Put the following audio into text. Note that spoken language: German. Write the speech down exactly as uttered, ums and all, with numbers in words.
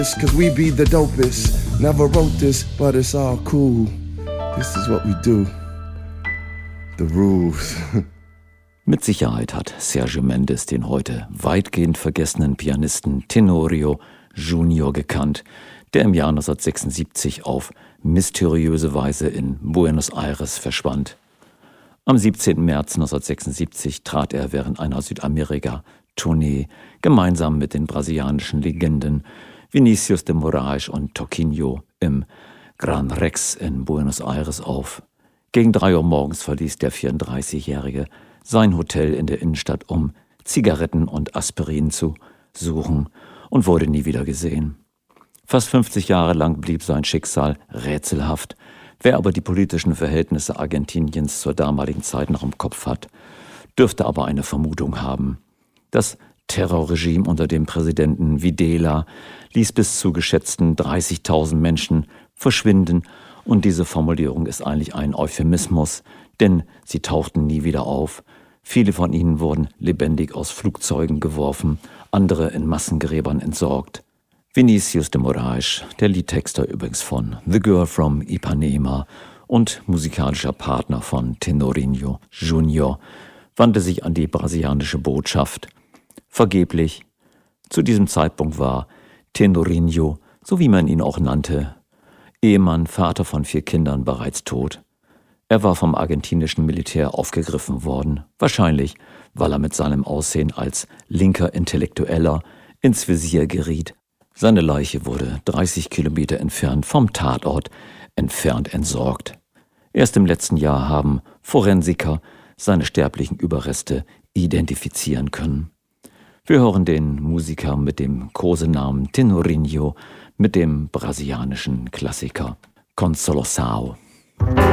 Cause we be the dopest. Never wrote this, but it's all cool. This is what we do. The rules. Mit Sicherheit hat Sergio Mendes den heute weitgehend vergessenen Pianisten Tenorio Junior gekannt, der im Jahr neunzehnhundertsechsundsiebzig auf mysteriöse Weise in Buenos Aires verschwand. Am siebzehnten März neunzehnhundertsechsundsiebzig trat er während einer Südamerika-Tournee gemeinsam mit den brasilianischen Legenden Vinícius de Moraes und Toquinho im Gran Rex in Buenos Aires auf. Gegen drei Uhr morgens verließ der vierunddreißigjährige sein Hotel in der Innenstadt, um Zigaretten und Aspirin zu suchen, und wurde nie wieder gesehen. Fast fünfzig Jahre lang blieb sein Schicksal rätselhaft. Wer aber die politischen Verhältnisse Argentiniens zur damaligen Zeit noch im Kopf hat, dürfte aber eine Vermutung haben. Das Terrorregime unter dem Präsidenten Videla ließ bis zu geschätzten dreißigtausend Menschen verschwinden, und diese Formulierung ist eigentlich ein Euphemismus, denn sie tauchten nie wieder auf. Viele von ihnen wurden lebendig aus Flugzeugen geworfen, andere in Massengräbern entsorgt. Vinícius de Moraes, der Liedtexter übrigens von The Girl from Ipanema und musikalischer Partner von Tenorio Junior, wandte sich an die brasilianische Botschaft. Vergeblich. Zu diesem Zeitpunkt war Tenorinho, so wie man ihn auch nannte, Ehemann, Vater von vier Kindern, bereits tot. Er war vom argentinischen Militär aufgegriffen worden, wahrscheinlich, weil er mit seinem Aussehen als linker Intellektueller ins Visier geriet. Seine Leiche wurde dreißig Kilometer entfernt vom Tatort entfernt entsorgt. Erst im letzten Jahr haben Forensiker seine sterblichen Überreste identifizieren können. Wir hören den Musiker mit dem Kosenamen Tenorinho mit dem brasilianischen Klassiker Consolação.